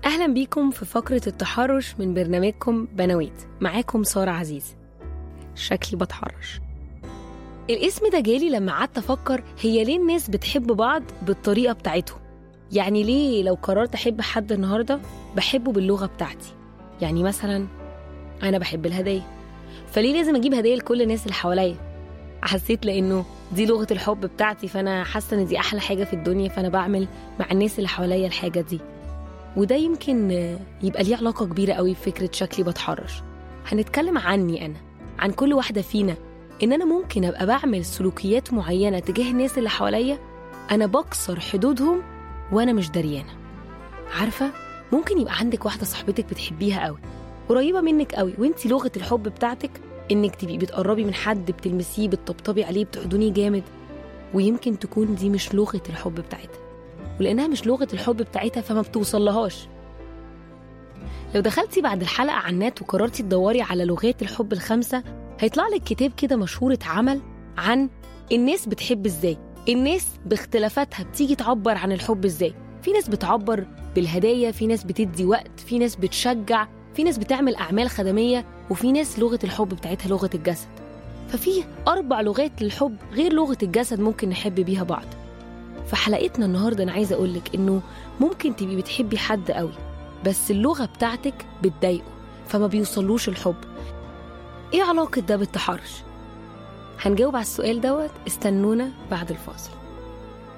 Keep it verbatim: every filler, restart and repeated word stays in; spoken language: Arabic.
أهلا بيكم في فقرة التحرش من برنامجكم بنويت. معاكم سارة عزيز. شكلي بتحرش. الاسم ده جالي لما قعدت أفكر هي ليه الناس بتحب بعض بالطريقة بتاعتهم. يعني ليه لو قررت أحب حد النهاردة بحبه باللغة بتاعتي؟ يعني مثلا أنا بحب الهدايا، فليه لازم أجيب هدايا لكل الناس اللي حواليا؟ حسيت لأنه دي لغة الحب بتاعتي، فأنا حاسة إن دي أحلى حاجة في الدنيا، فأنا بعمل مع الناس اللي حواليا الحاجة دي. وده يمكن يبقى ليه علاقة كبيرة قوي بفكرة شكلي بتحرش. هنتكلم عني أنا، عن كل واحدة فينا، إن أنا ممكن أبقى بعمل سلوكيات معينة تجاه الناس اللي حواليا أنا بكسر حدودهم وأنا مش دريانة. عارفة، ممكن يبقى عندك واحدة صاحبتك بتحبيها قوي، قريبة منك قوي، وانتي لغة الحب بتاعتك إنك تبقي بتقربي من حد، بتلمسيه، بتطبطبي عليه، بتحضنيه جامد، ويمكن تكون دي مش لغة الحب بتاعتها، ولأنها مش لغة الحب بتاعتها فما بتوصلهاش. لو دخلتي بعد الحلقة على النت وقررتي تدوري على لغات الحب الخمسة، هيطلع لك كتاب كده مشهور اتعمل عن الناس بتحب ازاي، الناس باختلافاتها بتيجي تعبر عن الحب ازاي. في ناس بتعبر بالهدايا، في ناس بتدي وقت، في ناس بتشجع، في ناس بتعمل أعمال خدمية، وفي ناس لغة الحب بتاعتها لغة الجسد. ففي أربع لغات للحب غير لغة الجسد ممكن نحب بيها بعض. فحلقتنا النهاردة أنا عايزة أقولك إنه ممكن تبقي بتحبي حد قوي بس اللغة بتاعتك بتضايقه فما بيوصلوش الحب. إيه علاقة ده بالتحرش؟ هنجاوب على السؤال دوت، استنونا بعد الفاصل.